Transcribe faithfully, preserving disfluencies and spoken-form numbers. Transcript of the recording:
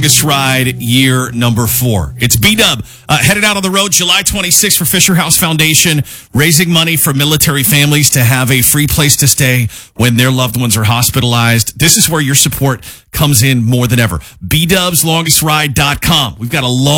Longest Ride year number four. It's B-Dub uh, headed out on the road July twenty-sixth for Fisher House Foundation, raising money for military families to have a free place to stay when their loved ones are hospitalized. This is where your support comes in more than ever. B Dubs Longest Ride dot com. We've got a long